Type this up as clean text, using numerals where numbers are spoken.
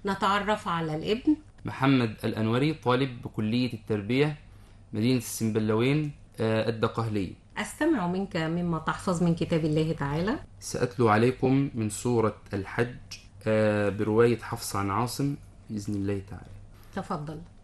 نتعرف على الابن. محمد الأنوري، طالب بكلية التربية مدينة السنبلاوين الدقهلية. أستمع منك مما تحفظ من كتاب الله تعالى. سأتلو عليكم من سورة الحج برواية حفص عن عاصم بإذن الله تعالى. تفضل.